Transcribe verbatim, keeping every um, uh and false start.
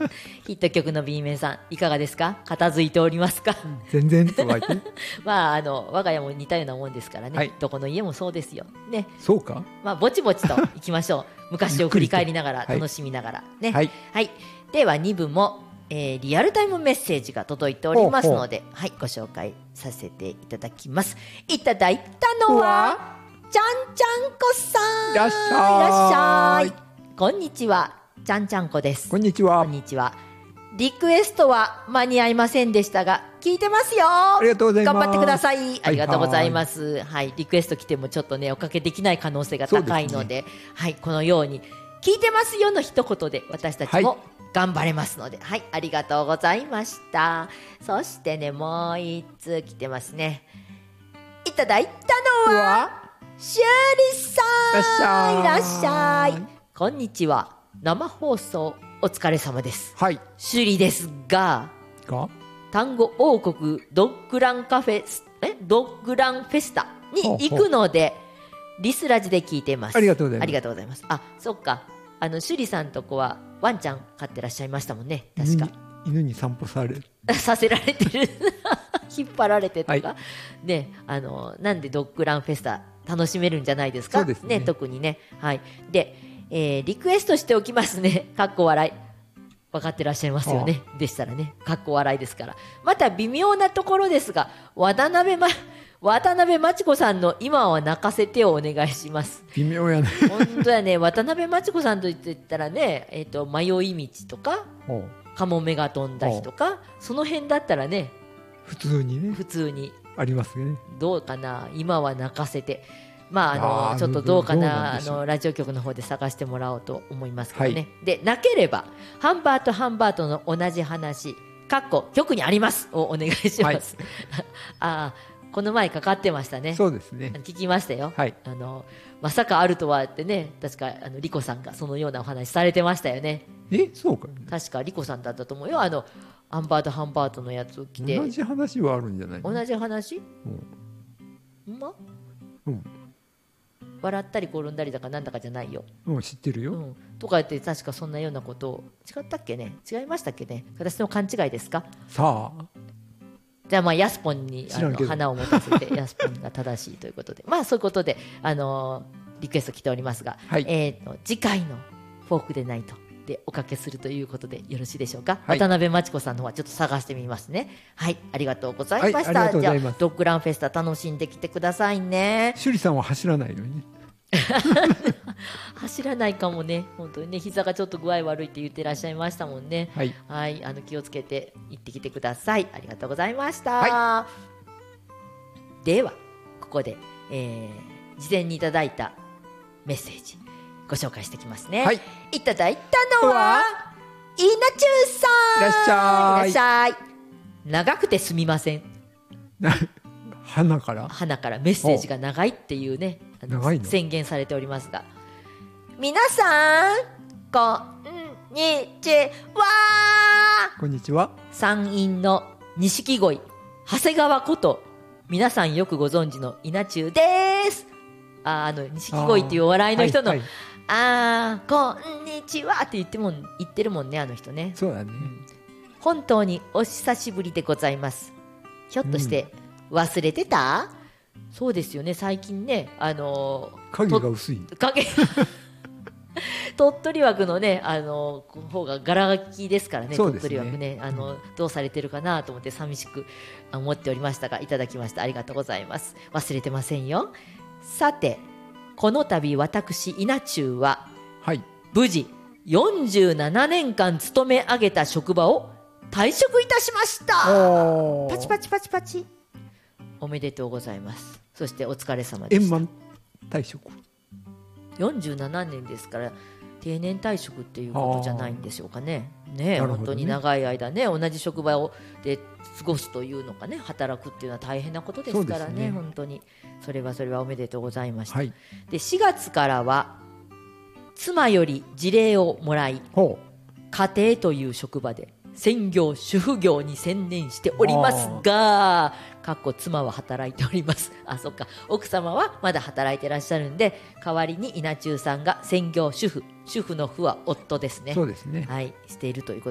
ヒット曲の B 面さんいかがですか？片付いておりますか？ 全然とか言ってまああの我が家も似たようなもんですからね、 はい、 どこの家もそうですよね。 そうか、 まあぼちぼちといきましょう昔を振り返りながら楽しみながらね、 はい、 はい、ではに部も、えー、リアルタイムメッセージが届いておりますので、ほうほう、はい、ご紹介させていただきます。いただいたのはちゃんちゃんこさん、 いらっしゃい、いらっしゃい、 こんにちは、ちゃんちゃんこです。 こんにちは。 こんにちは。リクエストは間に合いませんでしたが聞いてますよ。 ありがとうございます。 頑張ってください。ありがとうございます。はい、はい、リクエスト来てもちょっとねおかけできない可能性が高いの で, で、ね、はい、このように聞いてますよの一言で私たちも頑張れますので、はい、はい、ありがとうございました。そしてねもう一通来てますね。いただいたのはシューリさん、いらっしゃい。こんにちは。生放送お疲れ様です。 はい。 シュリですが、が単語王国ドッグランカフェえドッグランフェスタに行くので、ほうほう、リスラジで聞いてます。 ありがとうございます。 ありがとうございます。あ、そっか。あのシュリさんとこはワンちゃん飼ってらっしゃいましたもんね。確か。 犬に、犬に散歩される。 させられてる。引っ張られてとか、 はい、 ね、あのなんでドッグランフェスタ楽しめるんじゃないですか。 そうです ね, ね特にね。はい。で、えー、リクエストしておきますね。かっこ笑い。分かってらっしゃいますよね。でしたらね、かっこ笑いですから。また微妙なところですが、渡辺ま渡辺真知子さんの今は泣かせてをお願いします。 微妙やね。 本当やね。渡辺真知子さんと言ったらね、えっと迷い道とか、カモメが飛んだ日とか、その辺だったらね。 普通にね。 普通にありますね。 どうかな。今は泣かせて。まあ、あのあちょっとどうかな、あのラジオ局の方で探してもらおうと思いますけどね、はい、でなければハンバートハンバートの同じ話かっこ局にありますをお願いします、はい、あこの前かかってましたね。 そうですね、 聞きましたよ、 はい、 あのまさかあるとはってね。確かあのリコさんがそのようなお話されてましたよね。 えそうか、ね、 確かリコさんだったと思うよ。あのハンバートハンバートのやつを着て同じ話はあるんじゃないの。 同じ話、うん、まうん笑ったり転んだりだかなんだかじゃないよ。 うん、知ってるよ、 うん、とか言って確かそんなようなことを違ったっけね。違いましたっけね。私の勘違いですか。 さあじゃあまあヤスポンにあの花を持たせてヤスポンが正しいということでまあそういうことで、あのー、リクエスト来ておりますが、はい、えーと次回のフォークでないとでおかけするということでよろしいでしょうか、はい、渡辺真知子さんの方はちょっと探してみますね。はい、ありがとうございました、はい、じゃあドッグランフェスタ楽しんできてくださいね。 趣里さんは走らないのにね走らないかもね。本当にね膝がちょっと具合悪いって言ってらっしゃいましたもんね。はい、はい、あの気をつけて行ってきてください。ありがとうございました、はい、ではここで、えー、事前にいただいたメッセージご紹介してきますね、はい、いただいたのはイナチューさん、 いらっしゃい、 いらっしゃい。長くてすみません花から花からメッセージが長いっていうね、あの長いの宣言されておりますが、皆さんこんにちは。 こんにちは。 山陰の錦鯉長谷川こと皆さんよくご存知の稲中です。ああの錦鯉っていうお笑いの人の、はいはい、あーこんにちはって言っても言ってるもんね、あの人ね。 そうだね、うん、 本当にお久しぶりでございます。ひょっとして、うん、忘れてた？そうですよね、最近ね、あのー、 影が薄い影鳥取枠のね、あのー、方がガラ空きですからね、鳥取枠ね、あのー、どうされてるかなと思って寂しく思っておりましたが、いただきました。ありがとうございます。忘れてませんよ。さてこの度私稲中は、はい、無事よんじゅうななねんかん勤め上げた職場を退職いたしました。パチパチパチパチ、おめでとうございます。そしてお疲れ様でした。 円満退職よんじゅうななねんですから定年退職っていうことじゃないんでしょうかね。ねえ、本当に長い間ね同じ職場をで過ごすというのかね、働くっていうのは大変なことですから ね, ね本当にそれはそれはおめでとうございました、はい、でしがつからは妻より辞令をもらい家庭という職場で専業主婦業に専念しておりますが、かっこ妻は働いております。あ、そっか、奥様はまだ働いてらっしゃるんで代わりに稲中さんが専業主婦、主婦の婦は夫ですね。 そうですね、 はい、しているということ